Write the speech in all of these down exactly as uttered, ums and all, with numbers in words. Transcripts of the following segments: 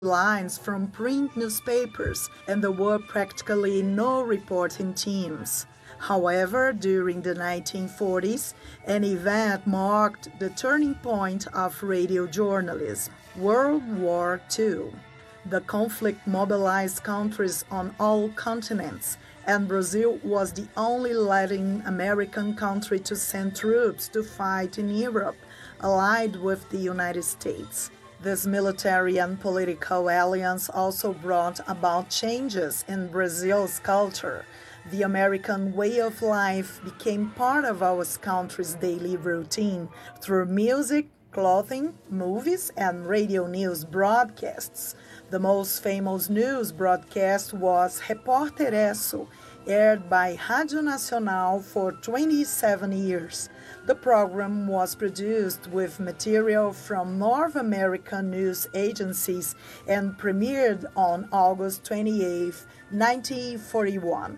lines from print newspapers, and there were practically no reporting teams. However, during the nineteen forties, an event marked the turning point of radio journalism, World War Two. The conflict mobilized countries on all continents, and Brazil was the only Latin American country to send troops to fight in Europe, allied with the United States. This military and political alliance also brought about changes in Brazil's culture. The American way of life became part of our country's daily routine through music, clothing, movies, and radio news broadcasts. The most famous news broadcast was Repórter Esso, aired by Rádio Nacional for twenty-seven years. The program was produced with material from North American news agencies and premiered on August twenty-eighth, nineteen forty-one.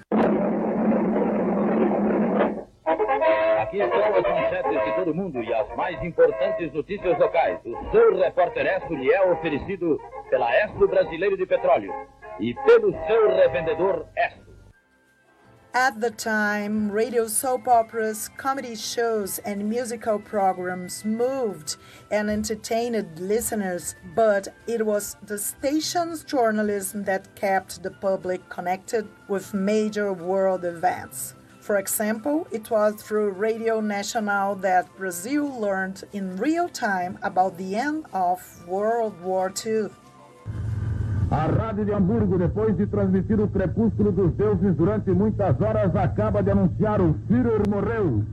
Aqui estão as manchetes de todo o mundo e as mais importantes notícias locais. O seu Repórter Esso lhe é oferecido pela Esso Brasileiro de Petróleo e pelo seu revendedor Esso. At the time, radio soap operas, comedy shows, and musical programs moved and entertained listeners, but it was the station's journalism that kept the public connected with major world events. For example, it was through Radio Nacional that Brazil learned in real time about the end of World War Two. A Rádio de Hamburgo, depois de transmitir o crepúsculo dos deuses durante muitas horas, acaba de anunciar o Führer morreu.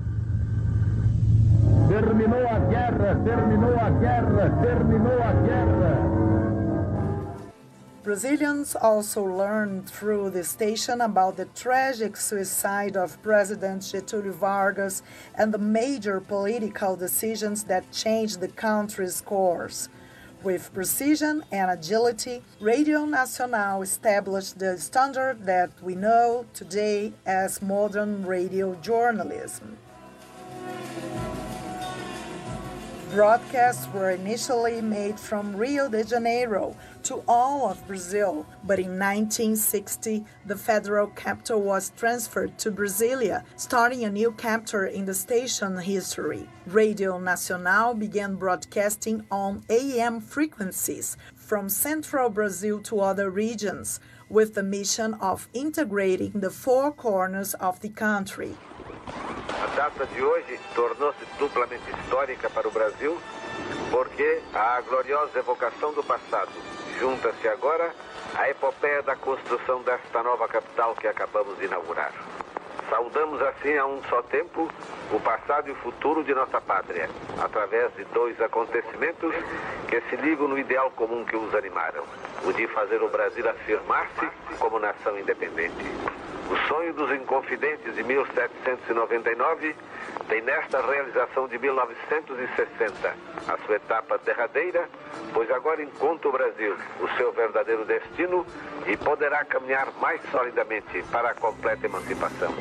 Terminou a guerra, terminou a guerra, terminou a guerra. Brazilians also learned through the station about the tragic suicide of President Getúlio Vargas and the major political decisions that changed the country's course. With precision and agility, Radio Nacional established the standard that we know today as modern radio journalism. Broadcasts were initially made from Rio de Janeiro to all of Brazil, but in nineteen sixty, the federal capital was transferred to Brasília, starting a new chapter in the station history. Radio Nacional began broadcasting on A M frequencies from central Brazil to other regions, with the mission of integrating the four corners of the country. A data de hoje tornou-se duplamente histórica para o Brasil, porque a gloriosa evocação do passado junta-se agora à epopeia da construção desta nova capital que acabamos de inaugurar. Saudamos assim a um só tempo o passado e o futuro de nossa pátria, através de dois acontecimentos que se ligam no ideal comum que os animaram, o de fazer o Brasil afirmar-se como nação independente. O sonho dos Inconfidentes de mil setecentos e noventa e nove tem nesta realização de mil novecentos e sessenta a sua etapa derradeira, pois agora encontra o Brasil o seu verdadeiro destino e poderá caminhar mais solidamente para a completa emancipação.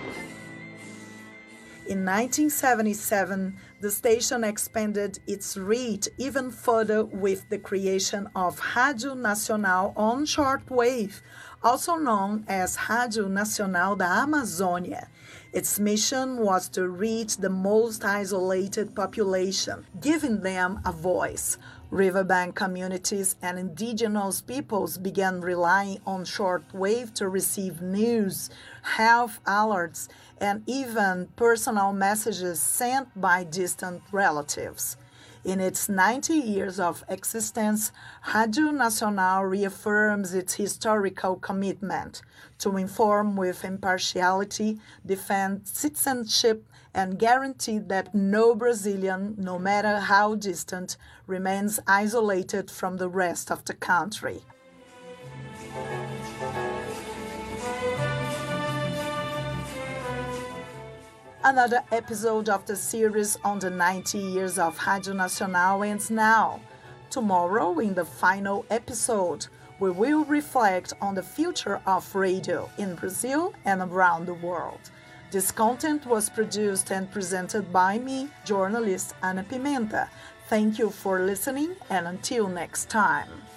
In nineteen seventy-seven, the station expanded its reach even further with the creation of Rádio Nacional on shortwave, also known as Rádio Nacional da Amazônia. Its mission was to reach the most isolated population, giving them a voice. Riverbank communities and indigenous peoples began relying on shortwave to receive news, health alerts, and even personal messages sent by distant relatives. In its ninety years of existence, Rádio Nacional reaffirms its historical commitment to inform with impartiality, defend citizenship, and guarantee that no Brazilian, no matter how distant, remains isolated from the rest of the country. Another episode of the series on the ninety years of Rádio Nacional ends now. Tomorrow, in the final episode, we will reflect on the future of radio in Brazil and around the world. This content was produced and presented by me, journalist Ana Pimenta. Thank you for listening, and until next time.